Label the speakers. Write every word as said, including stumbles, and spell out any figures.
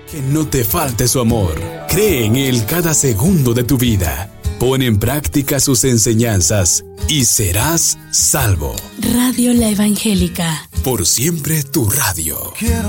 Speaker 1: Que no te falte su amor. Cree en Él cada segundo de tu vida. Pon en práctica sus enseñanzas y serás salvo.
Speaker 2: Radio La Evangélica.
Speaker 1: Por siempre tu radio.